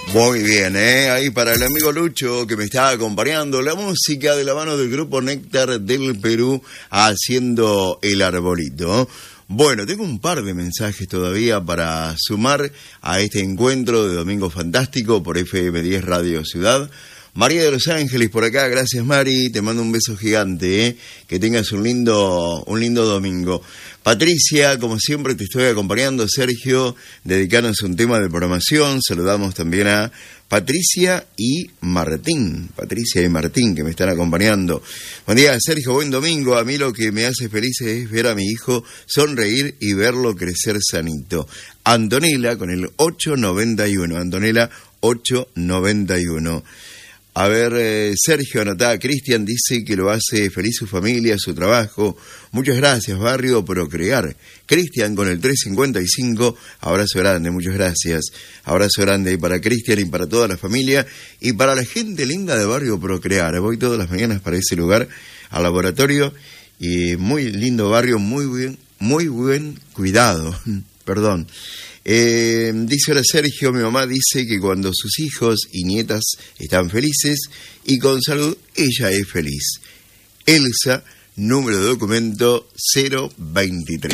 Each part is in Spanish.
Muy bien, ahí para el amigo Lucho que me está acompañando, la música de la mano del grupo Néctar del Perú haciendo el arbolito. Bueno, tengo un par de mensajes todavía para sumar a este encuentro de Domingo Fantástico por FM10 Radio Ciudad. María de Los Ángeles por acá, gracias Mari, te mando un beso gigante, que tengas un lindo domingo. Patricia, como siempre te estoy acompañando. Sergio, dedicanos un tema de programación. Saludamos también a Patricia y Martín, que me están acompañando. Buen día Sergio, buen domingo. A mí lo que me hace feliz es ver a mi hijo sonreír y verlo crecer sanito. Antonella con el 891, Antonella 891. A ver, Sergio, anotá, Cristian dice que lo hace feliz su familia, su trabajo. Muchas gracias, Barrio Procrear. Cristian con el 355, abrazo grande, muchas gracias. Abrazo grande para Cristian y para toda la familia y para la gente linda de Barrio Procrear. Voy todas las mañanas para ese lugar, al laboratorio, y muy lindo barrio, muy buen cuidado, perdón. Dice ahora Sergio, mi mamá dice que cuando sus hijos y nietas están felices y con salud, ella es feliz. Elsa, número de documento 023.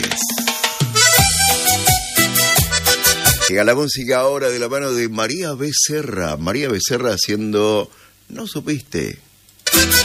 Llega la música ahora de la mano de María Becerra. María Becerra haciendo No supiste.